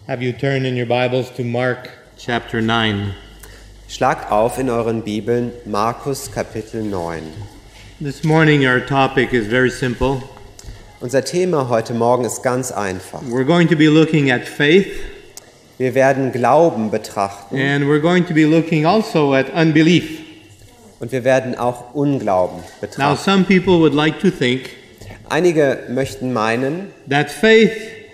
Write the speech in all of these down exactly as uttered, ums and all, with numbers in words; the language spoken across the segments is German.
Have you turned in your Bibles to Mark chapter nine. Schlagt auf in euren Bibeln Markus Kapitel neun. This morning our topic is very simple. Unser Thema heute Morgen ist ganz einfach. We're going to be looking at faith. Wir werden Glauben betrachten. And we're going to be looking also at unbelief. Und wir werden auch Unglauben betrachten. Now some people would like to think Einige möchten meinen, that faith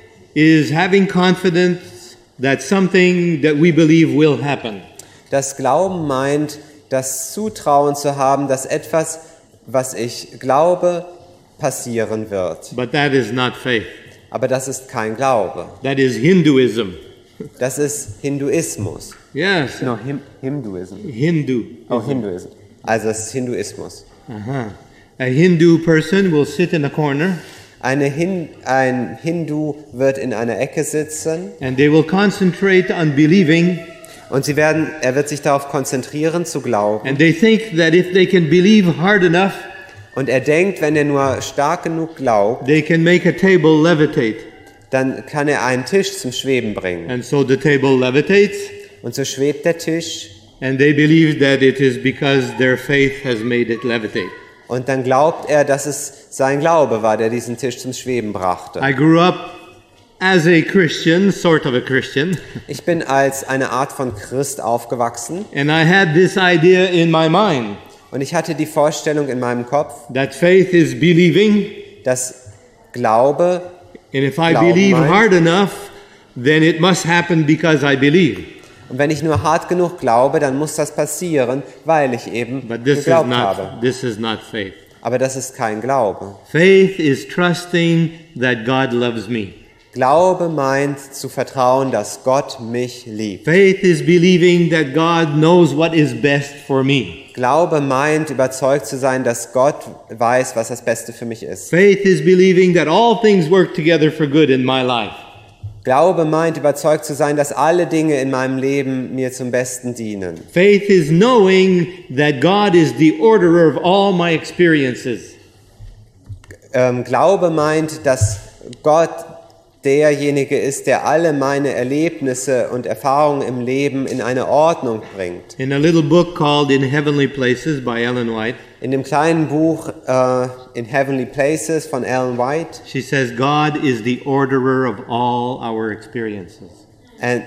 is having confidence that something that we believe will happen. dass Glauben meint, das Zutrauen zu haben, dass etwas, was ich glaube, passieren wird. But that is not faith. Aber das ist kein Glaube. That is Hinduism. Das ist Hinduismus. Yes. No, him, Hinduism. Hindu. Oh, Hinduism. Also es ist Hinduismus. Uh-huh. A Hindu person will sit in a corner. Eine Hin, ein Hindu wird in einer Ecke sitzen. And they will concentrate on believing. Und sie werden, er wird sich darauf konzentrieren zu glauben. And they think that if they can believe hard enough, und er denkt, wenn er nur stark genug glaubt, they can make a table levitate. Dann kann er einen Tisch zum Schweben bringen. And so the table levitates. Und so schwebt der Tisch. And they believe that it is because their faith has made it levitate. Und dann glaubt er, dass es sein Glaube war, der diesen Tisch zum Schweben brachte. I grew up as a Christian, sort of a Christian. Ich bin als eine Art von Christ aufgewachsen. And I had this idea in my mind. Und ich hatte die Vorstellung in meinem Kopf, that faith is believing. Dass Glaube And if I believe hard enough, then it must happen because I believe. Und wenn ich nur hart genug glaube, dann muss das passieren, weil ich eben But this geglaubt is not, habe. This is not faith. Aber das ist kein Glaube. Faith is trusting that God loves me. Glaube meint zu vertrauen, dass Gott mich liebt. Faith is believing that God knows what is best for me. Glaube meint überzeugt zu sein, dass Gott weiß, was das Beste für mich ist. Faith is believing that all things work together for good in my life. Glaube meint überzeugt zu sein, dass alle Dinge in meinem Leben mir zum Besten dienen. Faith is knowing that God is the orderer of all my experiences. Ähm, Glaube meint, dass Gott derjenige ist, der alle meine Erlebnisse und Erfahrungen im Leben in eine Ordnung bringt. In a little book called In Heavenly Places by Ellen White, in dem kleinen Buch uh, In Heavenly Places von Ellen White, she says God is the orderer of all our experiences. And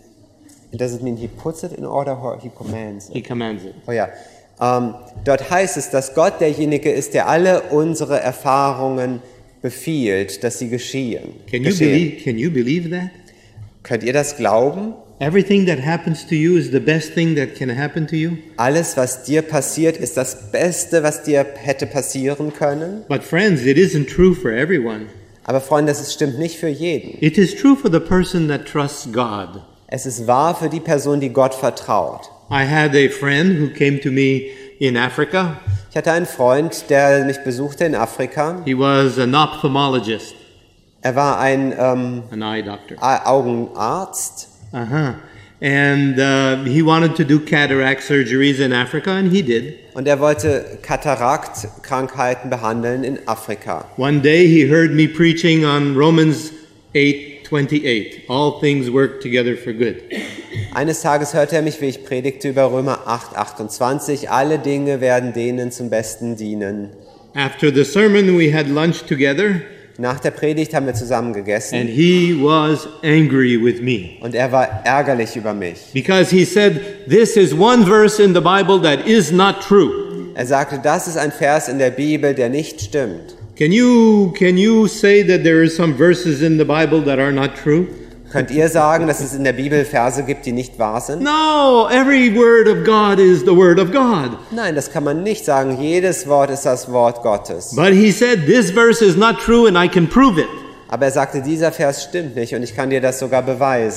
does it mean he puts it in order or he commands it? He commands it. Oh ja. Um, dort heißt es, dass Gott derjenige ist, der alle unsere Erfahrungen befiehlt, dass sie geschehen. Can you believe, can you believe that? Könnt ihr das glauben? Everything that happens to you is the best thing that can happen to you. Alles, was dir passiert, ist das Beste, was dir hätte passieren können. But friends, it isn't true for everyone. Aber Freunde, das stimmt nicht für jeden. It is true for the person that trusts God. Es ist wahr für die Person, die Gott vertraut. I had a friend who came to me in Africa. Ich hatte einen Freund, der mich besuchte in Afrika. He was an ophthalmologist. Er war ein ähm, an eye doctor. Augenarzt. Uh-huh. And uh, he wanted to do cataract surgeries in Africa, and he did. Und er wollte Kataraktkrankheiten behandeln in Afrika. One day he heard me preaching on Romans eight twenty-eight. All things work together for good. Eines Tages hörte er mich, wie ich predigte über Römer acht achtundzwanzig. Alle Dinge werden denen zum Besten dienen. After the sermon we had lunch together. Nach der Predigt haben wir zusammen gegessen. And he was angry with me. Und er war ärgerlich über mich. Because he said, this is one verse in the Bible that is not true. Er sagte, das ist ein Vers in der Bibel, der nicht stimmt. Can you can you say that there are some verses in the Bible that are not true? Könnt ihr sagen, dass es in der Bibel Verse gibt, die nicht wahr sind? No, every word of God is the word of God. Nein, das kann man nicht sagen. Jedes Wort ist das Wort Gottes. But he said this verse is not true and I can prove it. Aber er sagte, dieser Vers stimmt nicht und ich kann dir das sogar beweisen.